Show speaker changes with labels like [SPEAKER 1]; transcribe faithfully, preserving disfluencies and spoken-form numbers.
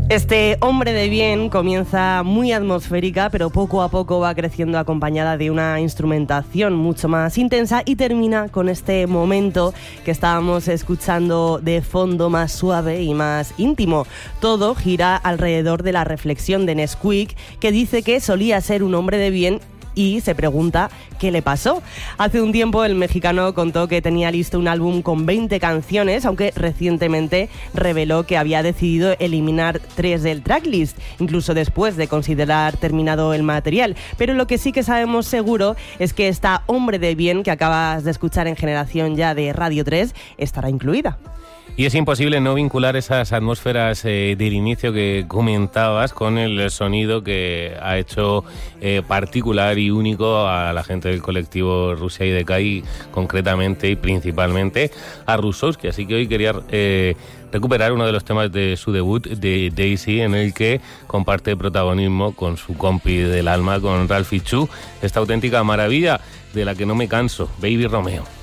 [SPEAKER 1] Este Hombre de Bien comienza muy atmosférica, pero poco a poco va creciendo acompañada de una instrumentación mucho más intensa y termina con este momento que estábamos escuchando de fondo, más suave y más íntimo. Todo gira alrededor de la reflexión de Nesquik, que dice que solía ser un hombre de bien y se pregunta qué le pasó. Hace un tiempo el mexicano contó que tenía listo un álbum con veinte canciones, aunque recientemente reveló que había decidido eliminar tres del tracklist, incluso después de considerar terminado el material. Pero lo que sí que sabemos seguro es que esta Hombre de Bien que acabas de escuchar en Generación Ya de Radio tres estará incluida.
[SPEAKER 2] Y es imposible no vincular esas atmósferas eh, del inicio que comentabas con el sonido que ha hecho eh, particular y único a la gente del colectivo Rusia y Decay, concretamente y principalmente a Rusowski. Así que hoy quería eh, recuperar uno de los temas de su debut, de Daisy, en el que comparte protagonismo con su compi del alma, con Ralphie Chu, esta auténtica maravilla de la que no me canso, Baby Romeo.